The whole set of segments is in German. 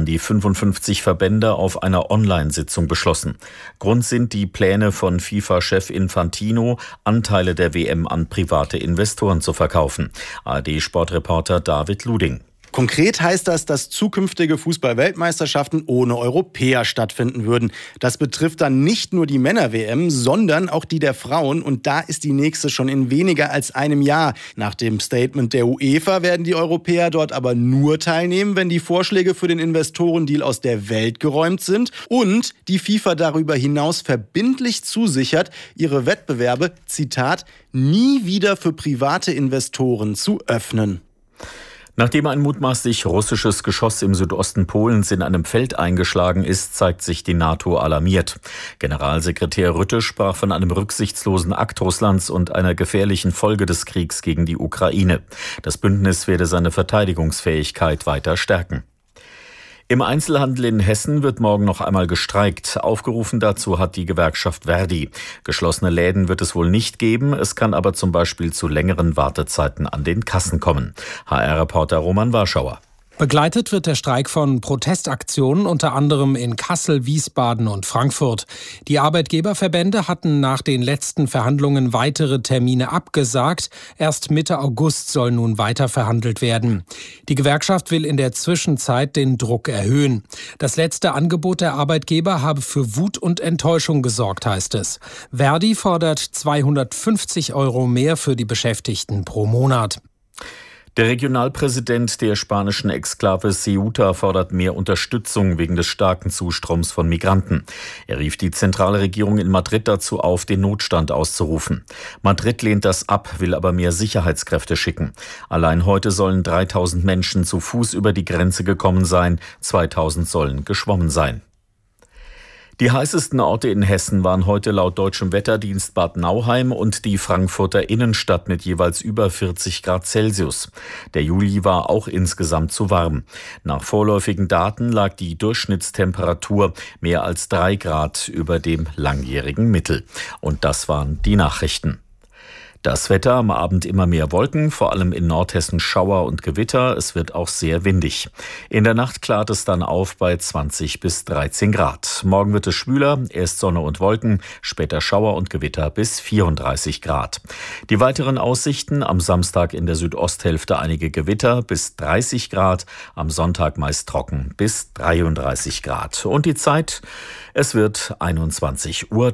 haben die 55 Verbände auf einer Online-Sitzung beschlossen. Grund sind die Pläne von FIFA-Chef Infantino, Anteile der WM an private Investoren zu verkaufen. ARD-Sportreporter David Luding. Konkret heißt das, dass zukünftige Fußball-Weltmeisterschaften ohne Europäer stattfinden würden. Das betrifft dann nicht nur die Männer-WM, sondern auch die der Frauen. Und da ist die nächste schon in weniger als einem Jahr. Nach dem Statement der UEFA werden die Europäer dort aber nur teilnehmen, wenn die Vorschläge für den Investorendeal aus der Welt geräumt sind und die FIFA darüber hinaus verbindlich zusichert, ihre Wettbewerbe, Zitat, nie wieder für private Investoren zu öffnen. Nachdem ein mutmaßlich russisches Geschoss im Südosten Polens in einem Feld eingeschlagen ist, zeigt sich die NATO alarmiert. Generalsekretär Rutte sprach von einem rücksichtslosen Akt Russlands und einer gefährlichen Folge des Kriegs gegen die Ukraine. Das Bündnis werde seine Verteidigungsfähigkeit weiter stärken. Im Einzelhandel in Hessen wird morgen noch einmal gestreikt. Aufgerufen dazu hat die Gewerkschaft Verdi. Geschlossene Läden wird es wohl nicht geben. Es kann aber zum Beispiel zu längeren Wartezeiten an den Kassen kommen. HR-Reporter Roman Warschauer. Begleitet wird der Streik von Protestaktionen, unter anderem in Kassel, Wiesbaden und Frankfurt. Die Arbeitgeberverbände hatten nach den letzten Verhandlungen weitere Termine abgesagt. Erst Mitte August soll nun weiter verhandelt werden. Die Gewerkschaft will in der Zwischenzeit den Druck erhöhen. Das letzte Angebot der Arbeitgeber habe für Wut und Enttäuschung gesorgt, heißt es. Verdi fordert 250 € mehr für die Beschäftigten pro Monat. Der Regionalpräsident der spanischen Exklave Ceuta fordert mehr Unterstützung wegen des starken Zustroms von Migranten. Er rief die zentrale Regierung in Madrid dazu auf, den Notstand auszurufen. Madrid lehnt das ab, will aber mehr Sicherheitskräfte schicken. Allein heute sollen 3000 Menschen zu Fuß über die Grenze gekommen sein, 2000 sollen geschwommen sein. Die heißesten Orte in Hessen waren heute laut deutschem Wetterdienst Bad Nauheim und die Frankfurter Innenstadt mit jeweils über 40 Grad Celsius. Der Juli war auch insgesamt zu warm. Nach vorläufigen Daten lag die Durchschnittstemperatur mehr als 3 Grad über dem langjährigen Mittel. Und das waren die Nachrichten. Das Wetter, am Abend immer mehr Wolken, vor allem in Nordhessen Schauer und Gewitter. Es wird auch sehr windig. In der Nacht klart es dann auf bei 20 bis 13 Grad. Morgen wird es schwüler, erst Sonne und Wolken, später Schauer und Gewitter bis 34 Grad. Die weiteren Aussichten: am Samstag in der Südosthälfte einige Gewitter bis 30 Grad, am Sonntag meist trocken bis 33 Grad. Und die Zeit, es wird 21:03 Uhr.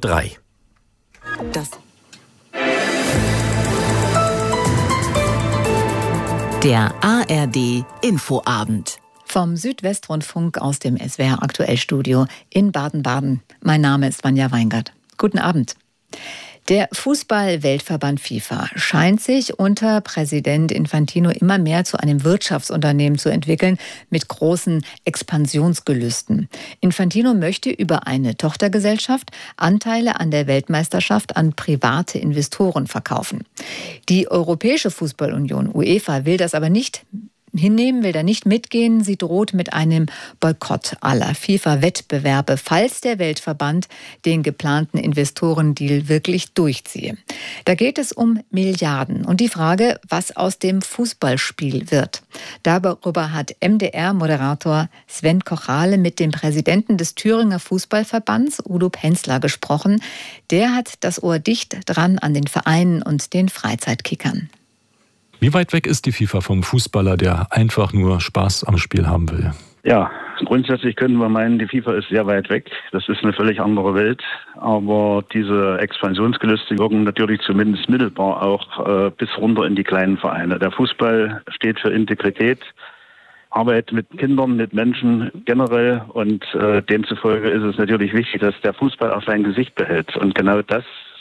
Der ARD Infoabend. Vom Südwestrundfunk aus dem SWR Aktuellstudio in Baden-Baden. Mein Name ist Vanja Weingart. Guten Abend. Der Fußball-Weltverband FIFA scheint sich unter Präsident Infantino immer mehr zu einem Wirtschaftsunternehmen zu entwickeln mit großen Expansionsgelüsten. Infantino möchte über eine Tochtergesellschaft Anteile an der Weltmeisterschaft an private Investoren verkaufen. Die Europäische Fußballunion UEFA will das aber nicht hinnehmen, will da nicht mitgehen. Sie droht mit einem Boykott aller FIFA-Wettbewerbe, falls der Weltverband den geplanten Investorendeal wirklich durchziehe. Da geht es um Milliarden und die Frage, was aus dem Fußballspiel wird. Darüber hat MDR-Moderator Sven Kochale mit dem Präsidenten des Thüringer Fußballverbands, Udo Penzler, gesprochen. Der hat das Ohr dicht dran an den Vereinen und den Freizeitkickern. Wie weit weg ist die FIFA vom Fußballer, der einfach nur Spaß am Spiel haben will? Ja, grundsätzlich können wir meinen, die FIFA ist sehr weit weg. Das ist eine völlig andere Welt. Aber diese Expansionsgelüste wirken natürlich zumindest mittelbar auch bis runter in die kleinen Vereine. Der Fußball steht für Integrität, Arbeit mit Kindern, mit Menschen generell. Und demzufolge ist es natürlich wichtig, dass der Fußball auch sein Gesicht behält. Und genau das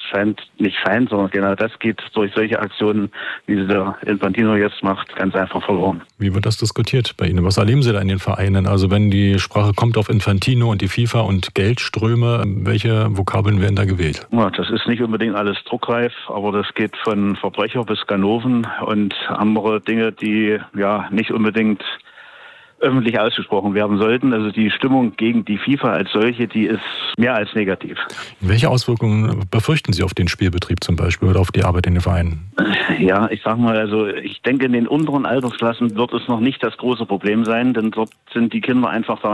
sondern genau das geht durch solche Aktionen, wie sie der Infantino jetzt macht, ganz einfach verloren. Wie wird das diskutiert bei Ihnen? Was erleben Sie da in den Vereinen? Also wenn die Sprache kommt auf Infantino und die FIFA und Geldströme, welche Vokabeln werden da gewählt? Ja, das ist nicht unbedingt alles druckreif, aber das geht von Verbrecher bis Ganoven und andere Dinge, die ja nicht unbedingt öffentlich ausgesprochen werden sollten. Also die Stimmung gegen die FIFA als solche, die ist mehr als negativ. Welche Auswirkungen befürchten Sie auf den Spielbetrieb zum Beispiel oder auf die Arbeit in den Vereinen? Ja, ich sag mal, also ich denke, in den unteren Altersklassen wird es noch nicht das große Problem sein, denn dort sind die Kinder einfach daran